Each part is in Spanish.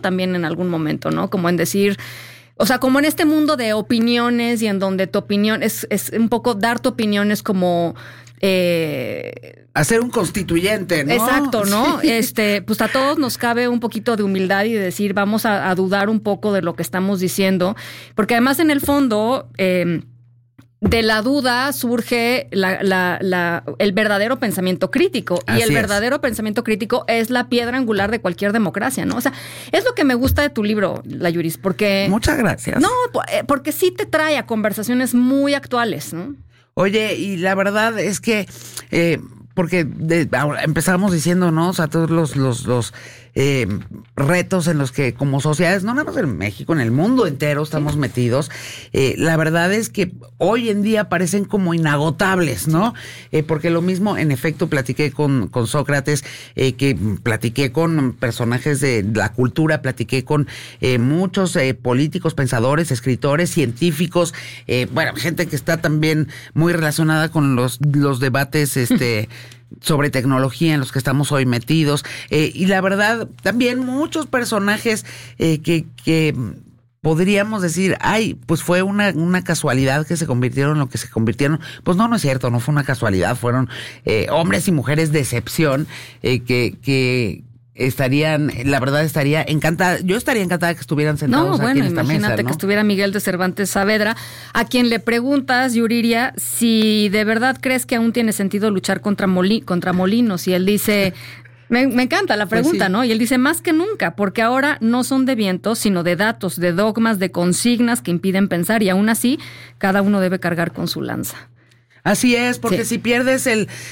también en algún momento, ¿no? Como en decir, o sea, como en este mundo de opiniones y en donde tu opinión es un poco dar tu opinión es como... hacer un constituyente, ¿no? Exacto, ¿no? Sí. Pues a todos nos cabe un poquito de humildad y de decir, vamos a dudar un poco de lo que estamos diciendo, porque además en el fondo... de la duda surge el verdadero pensamiento crítico. Y Así el verdadero pensamiento crítico es la piedra angular de cualquier democracia, ¿no? O sea, es lo que me gusta de tu libro, Layuris, porque... Muchas gracias. No, porque sí te trae a conversaciones muy actuales, ¿no? Oye, y la verdad es que... porque ahora empezamos diciendo, ¿no? O sea, todos los retos en los que como sociedades, no nada más en México, en el mundo entero estamos metidos. La verdad es que hoy en día parecen como inagotables, ¿no? Porque lo mismo, en efecto, platiqué con Sócrates, que platiqué con personajes de la cultura, platiqué con muchos políticos, pensadores, escritores, científicos, bueno, gente que está también muy relacionada con los debates, sobre tecnología en los que estamos hoy metidos, y la verdad también muchos personajes que podríamos decir, ay, pues fue una casualidad que se convirtieron en lo que se convirtieron. Pues no es cierto, no fue una casualidad, fueron hombres y mujeres de excepción que la verdad estaría encantada, yo estaría encantada que estuvieran sentados aquí en esta mesa. Imagínate que estuviera Miguel de Cervantes Saavedra, a quien le preguntas, Yuriria, si de verdad crees que aún tiene sentido luchar contra molinos, y él dice... Me encanta la pregunta, pues sí, ¿no? Y él dice, más que nunca, porque ahora no son de vientos, sino de datos, de dogmas, de consignas que impiden pensar, y aún así, cada uno debe cargar con su lanza. Así es, porque sí, si pierdes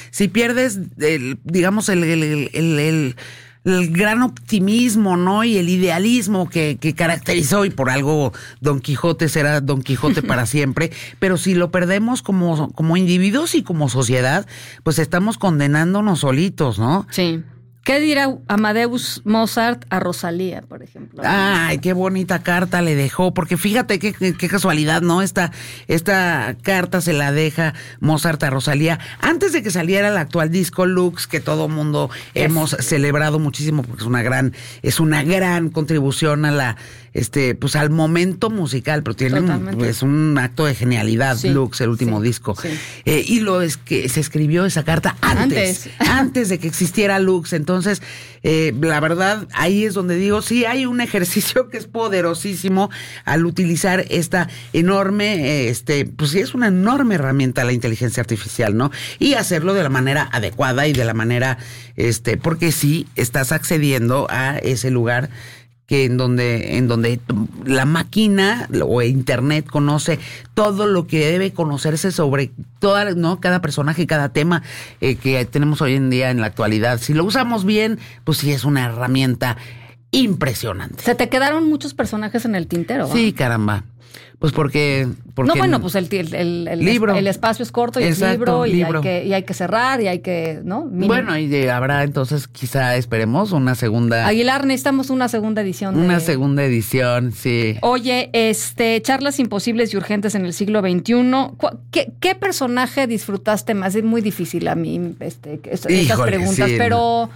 digamos, el gran optimismo, ¿no? Y el idealismo que caracterizó, y por algo Don Quijote será Don Quijote para siempre, pero si lo perdemos como individuos y como sociedad, pues estamos condenándonos solitos, ¿no? Sí. ¿Qué dirá Amadeus Mozart a Rosalía, por ejemplo? Ay, qué bonita carta le dejó, porque fíjate qué casualidad, ¿no? Esta carta se la deja Mozart a Rosalía antes de que saliera el actual disco Lux, que todo mundo hemos celebrado muchísimo, porque es una gran contribución a la pues al momento musical, pero es un acto de genialidad, sí, Lux, el último disco. Sí. Y que se escribió esa carta antes de que existiera Lux. Entonces, la verdad, ahí es donde digo, sí, hay un ejercicio que es poderosísimo al utilizar esta enorme, pues sí, es una enorme herramienta la inteligencia artificial, ¿no? Y hacerlo de la manera adecuada y de la manera, porque sí, estás accediendo a ese lugar que en donde la máquina o internet conoce todo lo que debe conocerse sobre toda, ¿no? Cada personaje, cada tema que tenemos hoy en día en la actualidad. Si lo usamos bien, pues sí es una herramienta impresionante. Se te quedaron muchos personajes en el tintero, ¿va? Sí, caramba. Pues porque no, bueno, pues el libro, el espacio es corto y exacto, es libro. Y hay que cerrar y hay que, ¿no? Mínimo. Bueno, y habrá entonces quizá esperemos una segunda. Aguilar, necesitamos una segunda edición. Una segunda edición, sí. Oye, charlas imposibles y urgentes en el siglo XXI. ¿Qué personaje disfrutaste más? Es muy difícil a mí estas preguntas, sí.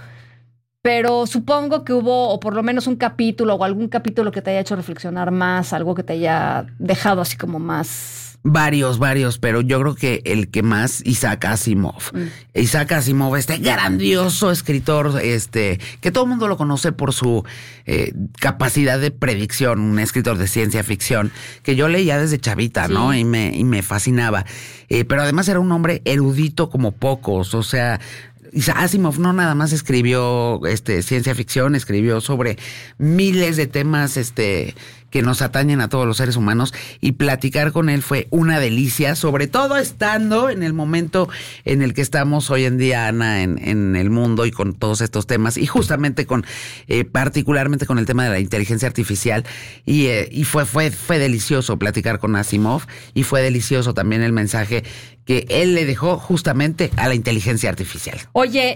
Pero supongo que hubo, o por lo menos un capítulo, o algún capítulo que te haya hecho reflexionar más, algo que te haya dejado así como más... Varios, pero yo creo que el que más, Isaac Asimov. Isaac Asimov, grandioso escritor, que todo el mundo lo conoce por su capacidad de predicción, un escritor de ciencia ficción, que yo leía desde chavita, sí, ¿no? Y me fascinaba. Pero además era un hombre erudito como pocos, o sea... Asimov no nada más escribió ciencia ficción, escribió sobre miles de temas que nos atañen a todos los seres humanos, y platicar con él fue una delicia, sobre todo estando en el momento en el que estamos hoy en día, Ana, en el mundo, y con todos estos temas, y justamente particularmente con el tema de la inteligencia artificial, y fue delicioso platicar con Asimov, y fue delicioso también el mensaje que él le dejó justamente a la inteligencia artificial. Oye,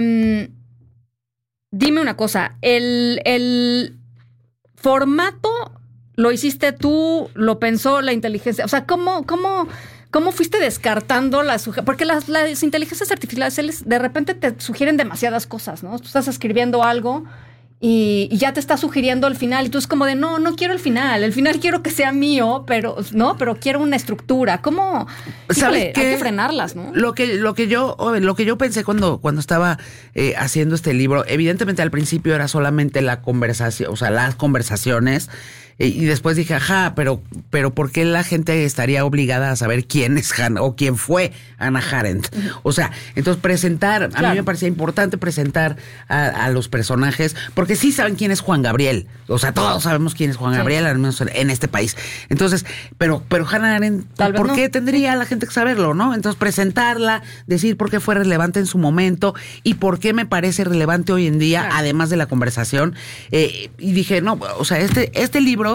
dime una cosa, el formato lo hiciste tú, lo pensó la inteligencia, o sea, ¿cómo fuiste descartando porque las inteligencias artificiales de repente te sugieren demasiadas cosas, ¿no? Tú estás escribiendo algo y ya te está sugiriendo el final y tú es como de no quiero el final quiero que sea mío, pero quiero una estructura. ¿Cómo? ¿Sabes qué? Hay que frenarlas, ¿no? Lo que yo pensé cuando estaba haciendo este libro, evidentemente al principio era solamente la conversación, o sea, las conversaciones. Y después dije, pero ¿por qué la gente estaría obligada a saber quién es Hannah o quién fue Hannah Arendt? O sea, entonces presentar, a mí me parecía importante presentar a los personajes, porque sí saben quién es Juan Gabriel. O sea, todos sabemos quién es Juan Gabriel, al menos en este país. Entonces, pero Hannah Arendt, ¿por qué tendría la gente que saberlo, no? Entonces presentarla, decir por qué fue relevante en su momento y por qué me parece relevante hoy en día, además de la conversación. Y dije, no, o sea, este libro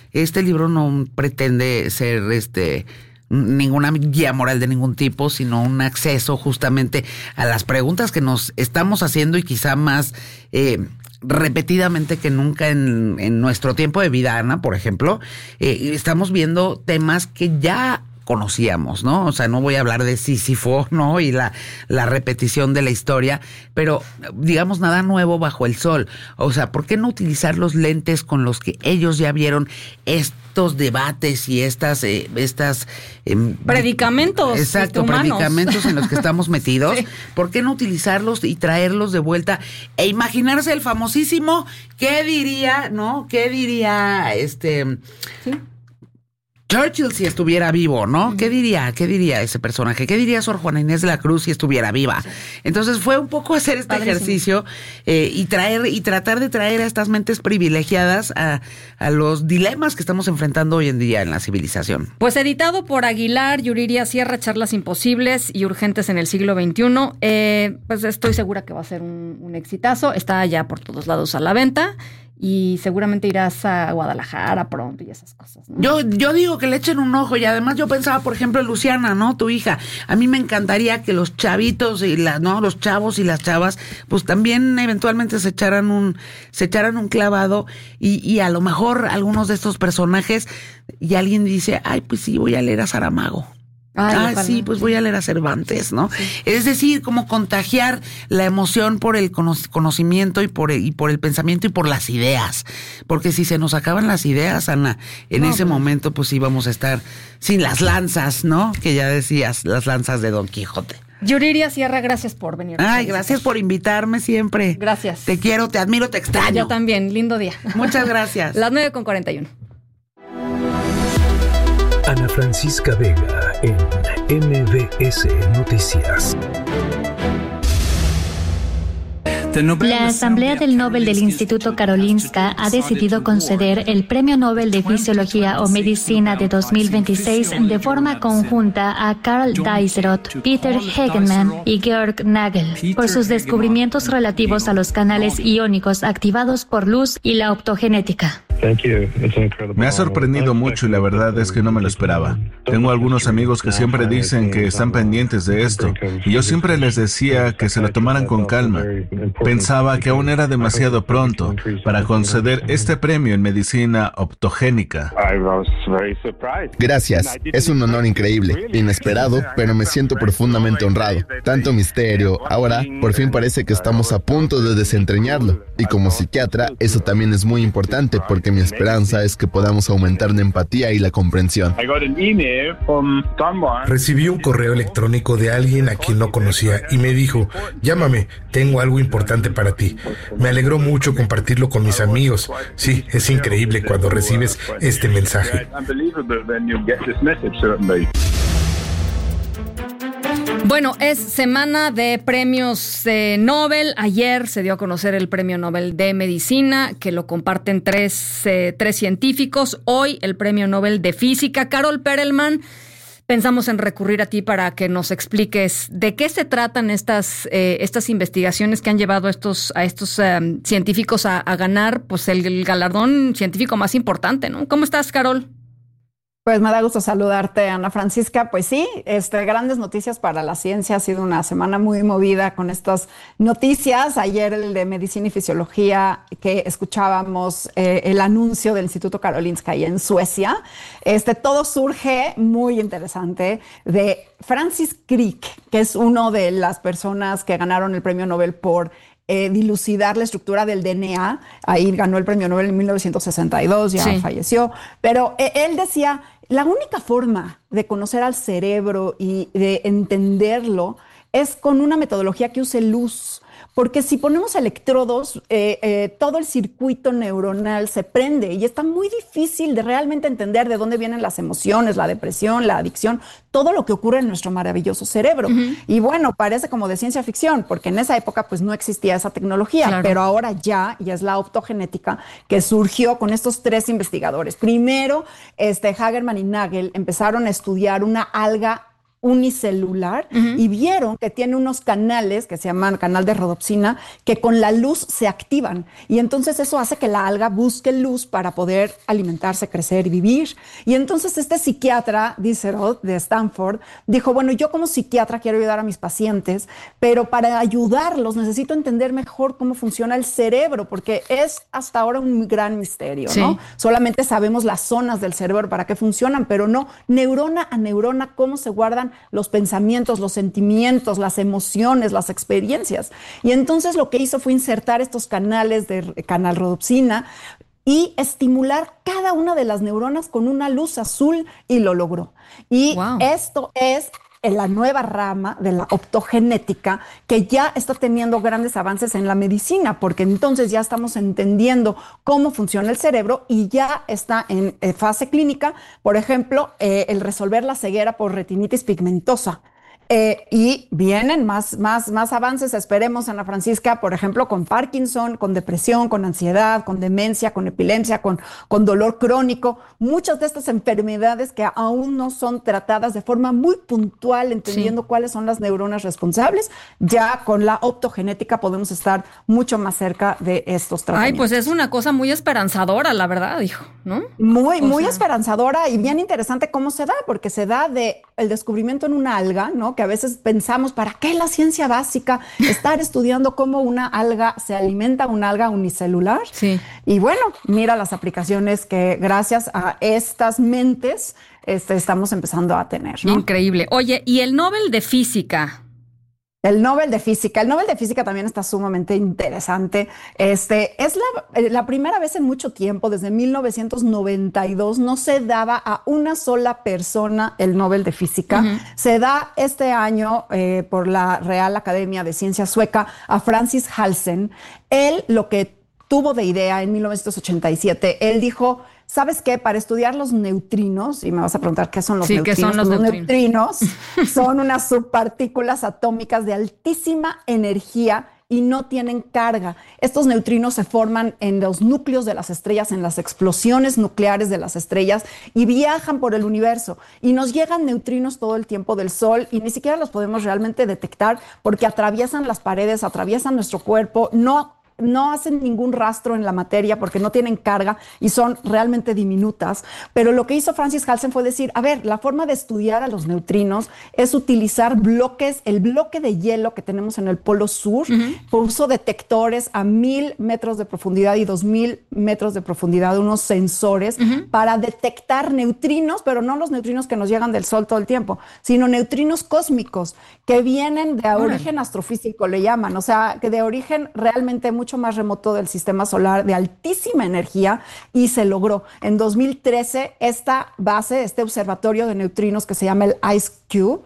no pretende ser ninguna guía moral de ningún tipo, sino un acceso justamente a las preguntas que nos estamos haciendo y quizá más repetidamente que nunca en nuestro tiempo de vida, Ana, por ejemplo. Estamos viendo temas que ya conocíamos, ¿no? O sea, no voy a hablar de Sísifo, ¿no? Y la repetición de la historia, pero digamos nada nuevo bajo el sol. O sea, ¿por qué no utilizar los lentes con los que ellos ya vieron estos debates y estas predicamentos? Exacto, predicamentos en los que estamos metidos. Sí. ¿Por qué no utilizarlos y traerlos de vuelta e imaginarse el famosísimo qué diría, ¿no? ¿Qué diría sí. Churchill si estuviera vivo, ¿no? ¿Qué diría ese personaje? ¿Qué diría Sor Juana Inés de la Cruz si estuviera viva? Entonces fue un poco hacer este ejercicio y tratar de traer a estas mentes privilegiadas a los dilemas que estamos enfrentando hoy en día en la civilización. Pues editado por Aguilar, Yuriria Sierra, Charlas imposibles y urgentes en el siglo XXI. Pues estoy segura que va a ser un exitazo. Está ya por todos lados a la venta. Y seguramente irás a Guadalajara pronto y esas cosas, ¿no? Yo digo que le echen un ojo y además yo pensaba, por ejemplo, en Luciana, ¿no? Tu hija. A mí me encantaría que los chavitos y los chavos y las chavas, pues también eventualmente se echaran un clavado y a lo mejor algunos de estos personajes y alguien dice, ay, pues sí, voy a leer a Saramago. Sí, pues voy a leer a Cervantes, ¿no? Sí. Es decir, como contagiar la emoción por el conocimiento y por el pensamiento y por las ideas. Porque si se nos acaban las ideas, Ana, en ese momento pues íbamos a estar sin las lanzas, ¿no? Que ya decías, las lanzas de Don Quijote. Yuriria Sierra, gracias por venir. Ay, gracias por invitarme siempre. Gracias. Te quiero, te admiro, te extraño. Yo también, lindo día. Muchas gracias. Las 9:41. Ana Francisca Vega en MBS Noticias. La Asamblea del Nobel del Instituto Karolinska ha decidido conceder el Premio Nobel de Fisiología o Medicina de 2026 de forma conjunta a Karl Dijsselhodt, Peter Hegemann y Georg Nagel por sus descubrimientos relativos a los canales iónicos activados por luz y la optogenética. Me ha sorprendido mucho y la verdad es que no me lo esperaba. Tengo algunos amigos que siempre dicen que están pendientes de esto y yo siempre les decía que se lo tomaran con calma. Pensaba que aún era demasiado pronto para conceder este premio en medicina optogénica. Gracias, es un honor increíble, inesperado, pero me siento profundamente honrado. Tanto misterio, ahora por fin parece que estamos a punto de desentrañarlo. Y como psiquiatra, eso también es muy importante porque mi esperanza es que podamos aumentar la empatía y la comprensión. Recibí un correo electrónico de alguien a quien no conocía y me dijo, llámame, tengo algo importante para ti. Me alegró mucho compartirlo con mis amigos. Sí, es increíble cuando recibes este mensaje. Bueno, es semana de premios Nobel. Ayer se dio a conocer el Premio Nobel de Medicina, que lo comparten tres científicos. Hoy el Premio Nobel de Física. Carol Perelman, pensamos en recurrir a ti para que nos expliques de qué se tratan estas investigaciones que han llevado a estos científicos a ganar pues el galardón científico más importante, ¿no? ¿Cómo estás, Carol? Pues me da gusto saludarte, Ana Francisca. Pues sí, grandes noticias para la ciencia. Ha sido una semana muy movida con estas noticias. Ayer el de Medicina y Fisiología, que escuchábamos el anuncio del Instituto Karolinska ahí en Suecia. Todo surge muy interesante de Francis Crick, que es uno de las personas que ganaron el Premio Nobel por dilucidar la estructura del DNA. Ahí ganó el premio Nobel en 1962, ya falleció. Pero él decía, la única forma de conocer al cerebro y de entenderlo es con una metodología que use luz. Porque si ponemos electrodos, todo el circuito neuronal se prende y está muy difícil de realmente entender de dónde vienen las emociones, la depresión, la adicción, todo lo que ocurre en nuestro maravilloso cerebro. Y bueno, parece como de ciencia ficción, porque en esa época pues no existía esa tecnología, pero ahora ya es la optogenética que surgió con estos 3 investigadores. Primero, Hagerman y Nagel empezaron a estudiar una alga unicelular y vieron que tiene unos canales que se llaman canal de rodopsina que con la luz se activan y entonces eso hace que la alga busque luz para poder alimentarse, crecer y vivir. Y entonces este psiquiatra, Diderot, de Stanford, dijo, bueno, yo como psiquiatra quiero ayudar a mis pacientes, pero para ayudarlos necesito entender mejor cómo funciona el cerebro, porque es hasta ahora un gran misterio, ¿no? Solamente sabemos las zonas del cerebro para qué funcionan, pero no neurona a neurona cómo se guardan los pensamientos, los sentimientos, las emociones, las experiencias. Y entonces lo que hizo fue insertar estos canales de canal rodopsina y estimular cada una de las neuronas con una luz azul y lo logró. Y esto es la nueva rama de la optogenética que ya está teniendo grandes avances en la medicina, porque entonces ya estamos entendiendo cómo funciona el cerebro y ya está en fase clínica, por ejemplo, el resolver la ceguera por retinitis pigmentosa. Y vienen más avances, esperemos, Ana Francisca, por ejemplo, con Parkinson, con depresión, con ansiedad, con demencia, con epilepsia, con dolor crónico. Muchas de estas enfermedades que aún no son tratadas de forma muy puntual, entendiendo cuáles son las neuronas responsables, ya con la optogenética podemos estar mucho más cerca de estos tratamientos. Ay, pues es una cosa muy esperanzadora, la verdad, hijo, ¿no? Muy esperanzadora y bien interesante cómo se da, porque se da de el descubrimiento en una alga, ¿no? Que a veces pensamos, ¿para qué la ciencia básica? Estar estudiando cómo una alga se alimenta, una alga unicelular. Y bueno, mira las aplicaciones que gracias a estas mentes estamos empezando a tener, ¿no? Increíble. Oye, ¿y el Nobel de Física? El Nobel de Física. El Nobel de Física también está sumamente interesante. Es la primera vez en mucho tiempo, desde 1992, no se daba a una sola persona el Nobel de Física. Se da este año por la Real Academia de Ciencias Sueca a Francis Halsen. Él lo que tuvo de idea en 1987, él dijo, ¿sabes qué? Para estudiar los neutrinos, y me vas a preguntar qué son los neutrinos. ¿Qué son los neutrinos? Son unas subpartículas atómicas de altísima energía y no tienen carga. Estos neutrinos se forman en los núcleos de las estrellas, en las explosiones nucleares de las estrellas y viajan por el universo. Y nos llegan neutrinos todo el tiempo del Sol y ni siquiera los podemos realmente detectar porque atraviesan las paredes, atraviesan nuestro cuerpo, no hacen ningún rastro en la materia porque no tienen carga y son realmente diminutas. Pero lo que hizo Francis Halsen fue decir, a ver, la forma de estudiar a los neutrinos es utilizar bloques, el bloque de hielo que tenemos en el Polo Sur, puso detectores a 1000 metros de profundidad y 2000 metros de profundidad, unos sensores para detectar neutrinos, pero no los neutrinos que nos llegan del Sol todo el tiempo, sino neutrinos cósmicos que vienen de origen astrofísico, le llaman, o sea, que de origen realmente mucho más remoto del sistema solar, de altísima energía, y se logró. En 2013, esta base, este observatorio de neutrinos que se llama el IceCube,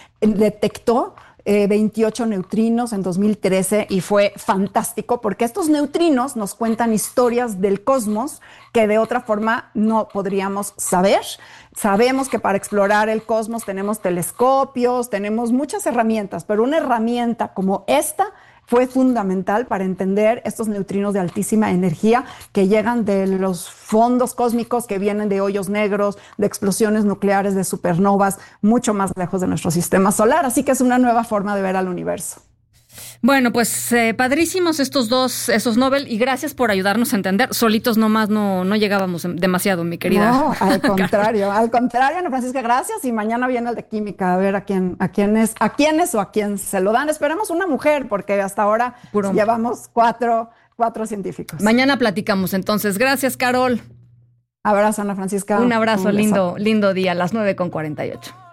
detectó 28 neutrinos en 2013 y fue fantástico porque estos neutrinos nos cuentan historias del cosmos que de otra forma no podríamos saber. Sabemos que para explorar el cosmos tenemos telescopios, tenemos muchas herramientas, pero una herramienta como esta fue fundamental para entender estos neutrinos de altísima energía que llegan de los fondos cósmicos, que vienen de hoyos negros, de explosiones nucleares, de supernovas, mucho más lejos de nuestro sistema solar. Así que es una nueva forma de ver al universo. Bueno, pues padrísimos esos Nobel, y gracias por ayudarnos a entender. Solitos nomás no llegábamos demasiado, mi querida. No, al contrario, Ana Francisca, gracias. Y mañana viene el de química, a ver a quién es o a quién se lo dan. Esperemos una mujer, porque hasta ahora llevamos cuatro científicos. Mañana platicamos entonces. Gracias, Carol. Abrazo, Ana Francisca. Un abrazo, lindo día, a las 9:48.